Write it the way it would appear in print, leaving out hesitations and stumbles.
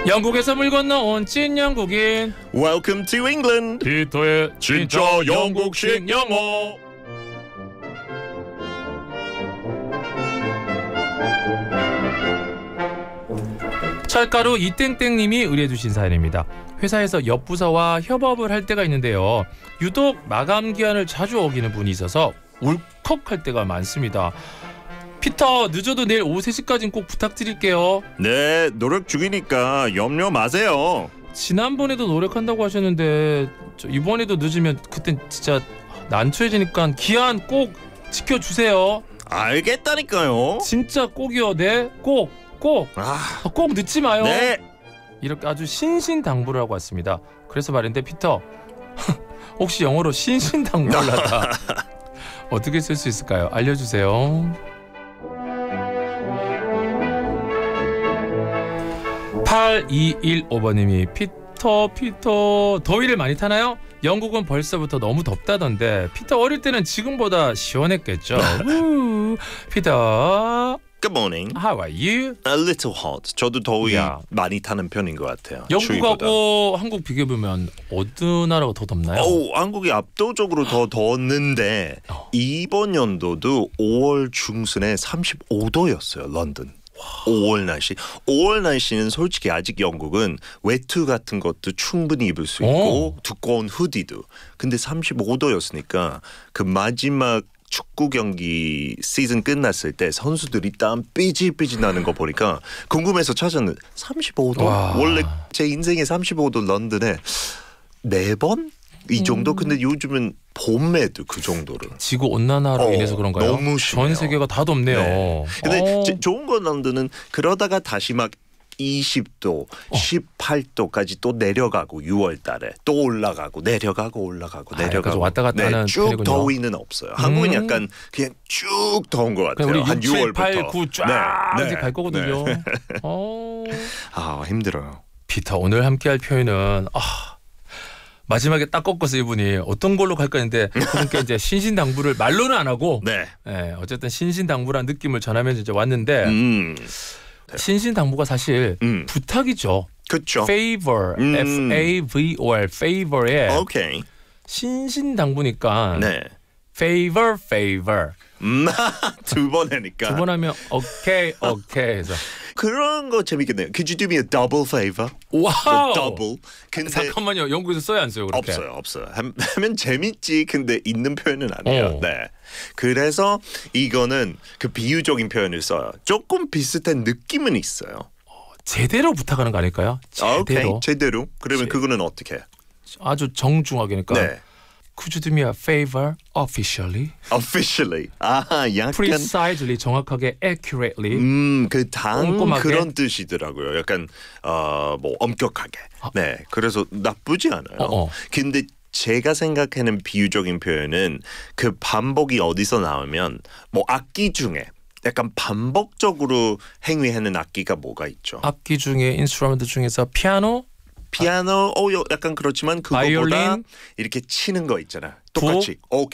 영국에서 물 건너온 찐 영국인 Welcome to England. 피터의 진짜 영국식 영어. 철가루 이땡땡님이 의뢰주신 사연입니다. 회사에서 옆 부서와 협업을 할 때가 있는데요. 유독 마감 기한을 자주 어기는 분이 있어서 울컥할 때가 많습니다. 피터, 늦어도 내일 오후 3시까지는 꼭 부탁드릴게요. 네, 노력 중이니까 염려 마세요. 지난번에도 노력한다고 하셨는데 이번에도 늦으면 그땐 진짜 난처해지니까 기한 꼭 지켜주세요. 알겠다니까요. 진짜 꼭이요. 네, 꼭 늦지 마요. 네. 이렇게 아주 신신당부를 하고 왔습니다. 그래서 말인데 피터, 혹시 영어로 신신당부하다 어떻게 쓸 수 있을까요? 알려주세요. 8215번님이 피터 더위를 많이 타나요? 영국은 벌써부터 너무 덥다던데 피터 어릴 때는 지금보다 시원했겠죠. 피터, Good morning. how are you? A little hot. 저도 더위 야. 많이 타는 편인 것 같아요. 추위보다. 영국하고 한국 비교해보면 어느 나라가 더 덥나요? 한국이 압도적으로 더 더웠는데 이번 연도도 5월 중순에 35도였어요. 런던. 5월 날씨. 5월 날씨는 솔직히 아직 영국은 외투 같은 것도 충분히 입을 수 있고 두꺼운 후디도. 근데 35도였으니까 그 마지막 축구 경기 시즌 끝났을 때 선수들이 땀 삐질삐질 나는 거 보니까 궁금해서 찾았는데 35도? 와. 원래 제 인생에 35도 런던에 4번? 이 정도? 근데 요즘은 봄에도 그 정도로. 지구 온난화로 인해서 그런가요? 너무 심해요. 전 세계가 다 덥네요. 네. 근데 좋은 건 런던은 그러다가 다시 막 20도, 18도까지 또 내려가고 6월 달에 또 올라가고 내려가고 그래서 왔다 갔다 하는 쭉 편이군요. 더위는 없어요. 한국은 약간 그냥 쭉 더운 것 같아요. 우리 한 6, 7, 8, 6월부터. 9 쫙 이렇게 갈 거거든요. 힘들어요. 피터, 오늘 함께할 표현은 마지막에 딱 꺾어서 이분이 어떤 걸로 갈까 했는데 그분께 이제 신신당부를 말로는 안 하고 어쨌든 신신당부란 느낌을 전하면서 이제 왔는데 신신당부가 사실 부탁이죠. 그렇죠. favor, F-A-V-O-R, favor에 오케이. 신신당부니까 네. favor. 2번 하니까. 2번 하면 오케이 해서 그런 거 재밌겠네요. Could you do me a double favor? 와우. double. 근데 잠깐만요. 영국에서 써요 안 써요 그렇게? 없어요. 하면 재밌지. 근데 있는 표현은 아니에요. 네. 그래서 이거는 그 비유적인 표현을 써요. 조금 비슷한 느낌은 있어요. 제대로 부탁하는 거 아닐까요? 제대로. 그러면 그거는 어떻게? 아주 정중하게니까. 네. Could you do me a favor officially? Officially. 약간 Precisely, 정확하게, accurately. 그 꼼꼼하게. 그런 뜻이더라고요. 약간 뭐 엄격하게. 네. 그래서 나쁘지 않아요. 근데 제가 생각하는 비유적인 표현은 그 반복이 어디서 나오면 뭐 악기 중에 약간 반복적으로 행위하는 악기가 뭐가 있죠? 악기 중에 인스트루먼트 중에서 피아노, 약간 그렇지만 그거보다 바이올린? 이렇게 치는 거 있잖아. 똑같이.